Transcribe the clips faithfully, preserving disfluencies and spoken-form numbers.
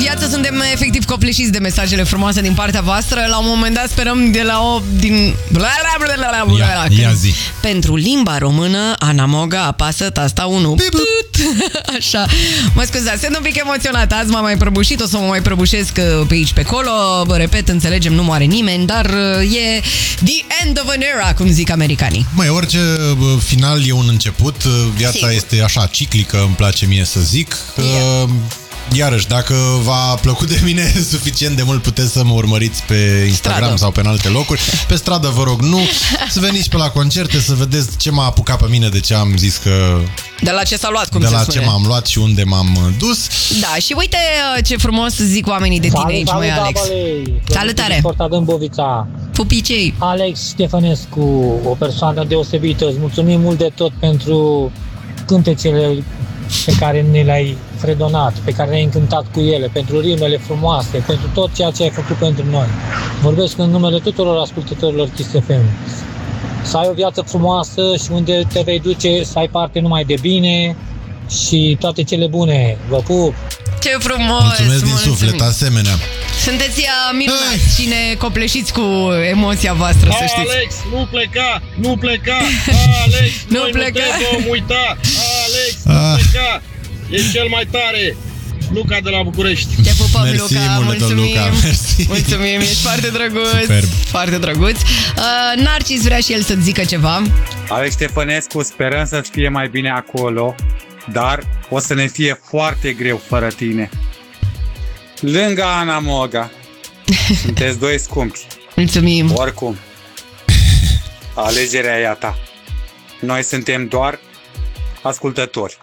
Iată, suntem efectiv copleșiți de mesajele frumoase din partea voastră. La un moment dat sperăm de la o... din... Ia, ia zi. Pentru limba română, Ana Moga apasă tasta unu. Așa. Mă scuzați, sunt un pic emoționată. Azi m-am mai prăbușit, o să mă mai prăbușesc pe aici, pe acolo. Repet, înțelegem, nu moare nimeni, dar e the end of an era, cum zic americanii. Măi, orice final e un început. Viața Sigur. este așa, ciclică, îmi place mie să zic. Yeah. Iarăși, dacă v-a plăcut de mine suficient de mult, puteți să mă urmăriți pe Instagram stradă. sau pe în alte locuri. Pe stradă, vă rog, nu. Să veniți pe la concerte, să vedeți ce m-a apucat pe mine, de ce am zis că... De la ce s-a luat, cum de se la spune. ce m-am luat și unde m-am dus. Da, și uite ce frumos zic oamenii de tine aici, măi, Alex. Salutare! Pupicei! Alex Ștefănescu, o persoană deosebită. Îți mulțumim mult de tot pentru cântecele pe care ne le-ai fredonat, pe care ne-ai încântat cu ele, pentru rimele frumoase, pentru tot ceea ce ai făcut pentru noi. Vorbesc în numele tuturor ascultătorilor Kiss F M. Să ai o viață frumoasă și unde te vei duce să ai parte numai de bine și toate cele bune. Vă pup! Ce frumos! Mulțumesc din suflet, asemenea. Sunteți minunați și ne copleșiți cu emoția voastră, să știți. Alex, nu pleca! Nu pleca! Alex, nu noi pleca. nu te vom uita! Alex, nu ah. pleca! E cel mai tare! Luca de la București. Te pupăm, Mersi, Luca, mulțumim. Luca. Mersi. Mulțumim, ești foarte drăguț. Superb. Foarte drăguț. Uh, Narcis vrea și el să zică ceva. Alex Ștefănescu, sperăm să-ți fie mai bine acolo, dar o să ne fie foarte greu fără tine. Lângă Ana Moga. Sunteți doi scumpi. Mulțumim. Oricum, alegerea e a ta. Noi suntem doar ascultători.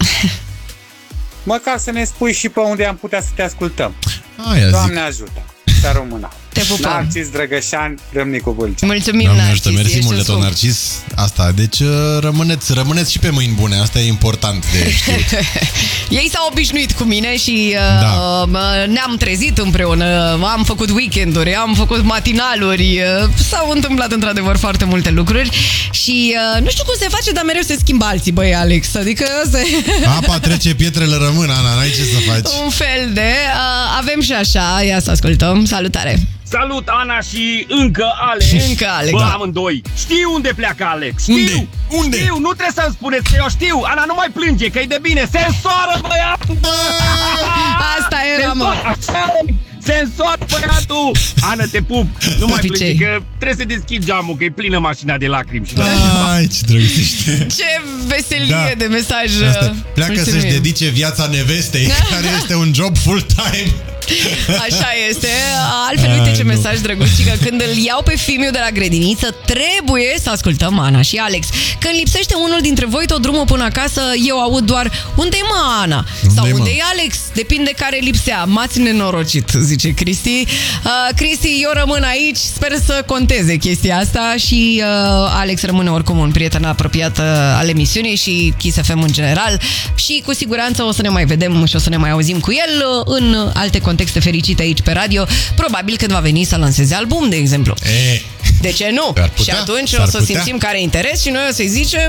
Măcar să ne spui și pe unde am putea să te ascultăm. Aia Doamne zic. ajută. Să rămână. Te pupăm. Narcis Drăgășan, Râmnicu Vâlcea. Mulțumim, Doamne Narcis. ajută, mersi ești mult de tot, Narcis. Asta, deci rămâneți, rămâneți și pe mâini bune. Asta e important de știut. Ei s-au obișnuit cu mine și Da. uh, ne-am trezit împreună, am făcut weekenduri, am făcut matinaluri, uh, s-au întâmplat într-adevăr foarte multe lucruri și uh, nu știu cum se face, dar mereu se schimbă alții, băi, Alex, adică asta e... Apa trece, pietrele rămân, Ana, n-ai ce să faci. Un fel de... Uh, avem și așa, ia să ascultăm, salutare! Salut, Ana și încă Alex. Încă Alex, Bă, da. amândoi. Știu unde pleacă Alex. Știu. Unde? Unde? Știu, nu trebuie să-mi spuneți că eu știu. Ana nu mai plânge, că e de bine. Sensoară, băiatul! Asta era, mă! Sensor, băiatul! Ana, te pup! Nu mai Pupicei. plânge, că trebuie să deschid geamul, că e plină mașina de lacrimi. Și Ai, ce drăguțește. Ce veselie Da. de mesaj! Asta. Pleacă Mulțumim. să-și dedice viața nevestei, care este un job full-time. Așa este. Altfel, uite ce Ai, mesaj drăguț, că când îl iau pe fiul de la grădiniță, trebuie să ascultăm Ana și Alex. Când lipsește unul dintre voi tot drumul până acasă, eu aud doar unde-i mă Ana? Sau Unde-i, mă? unde-i Alex? Depinde care lipsea. M-ați nenorocit, zice Cristi. Uh, Cristi, eu rămân aici, sper să conteze chestia asta și uh, Alex rămâne oricum un prieten apropiat uh, al emisiunii și Kiss F M în general și cu siguranță o să ne mai vedem și o să ne mai auzim cu el uh, în alte contexte fericite aici pe radio, probabil când va veni să lanseze album, de exemplu. E, De ce nu? putea, Și atunci s-ar o să putea. simțim care interes și noi o să-i zicem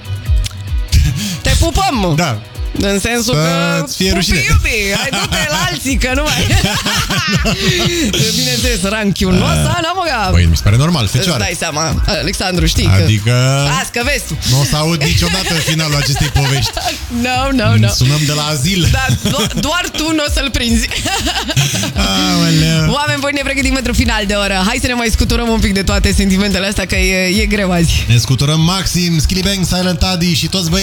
te pupăm! da. În sensul Să-ți că fie rușine. pupi iubi, hai du-te la alții, că nu mai... Bineînțeles, ranchiul nostru, Ana Moga. Păi, mi se pare normal, Îți fecioară. dai seama, Alexandru, știi Adică... că... Las că vezi tu. Nu o să aud niciodată finalul acestei povești. No, no, no. Sunăm de la azil. Da, do- doar tu nu o să-l prinzi. Aoleu. Oameni buni, ne pregătim pentru final de oră. Hai să ne mai scuturăm un pic de toate sentimentele astea, că e, e greu azi. Ne scuturăm maxim, Skilly Bang, Silent Adi și toți băieții.